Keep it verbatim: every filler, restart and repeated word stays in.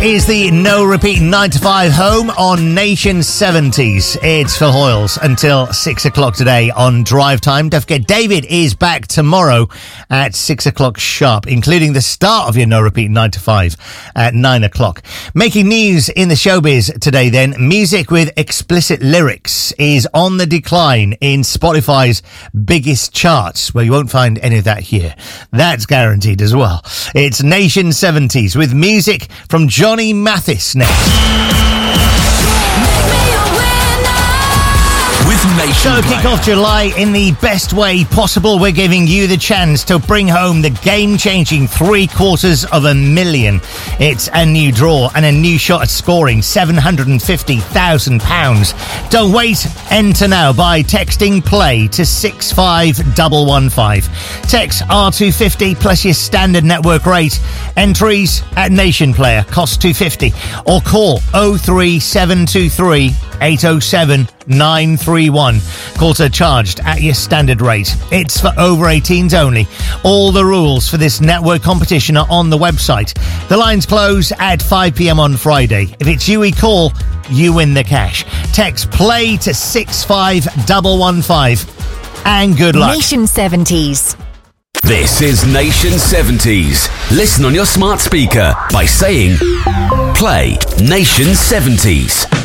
is the No Repeat nine to five home on Nation seventies. It's Phil Hoyles until six o'clock today on Drive Time. Don't forget, David is back tomorrow at six o'clock sharp, including the start of your No Repeat nine to five at nine o'clock. Making news in the showbiz today then, music with explicit lyrics is on the decline in Spotify's biggest charts. Well, you won't find any of that here. That's guaranteed as well. It's Nation seventies with music from Johnny Mathis next. With Nation So kick off July in the best way possible. We're giving you the chance to bring home the game-changing three quarters of a million. It's a new draw and a new shot at scoring seven hundred fifty thousand pounds. Don't wait. Enter now by texting play to six five one one five. Text R two fifty plus your standard network rate. Entries at Nation Player cost two fifty, or call oh three seven two three eight oh seven nine three one. Calls are charged at your standard rate. It's for over eighteens only. All the rules for this network competition are on the website. The lines close at five p.m. on Friday. If it's you we call, you win the cash. Text play to six five one one five and good luck. Nation seventies. This is Nation seventies. Listen on your smart speaker by saying play Nation seventies.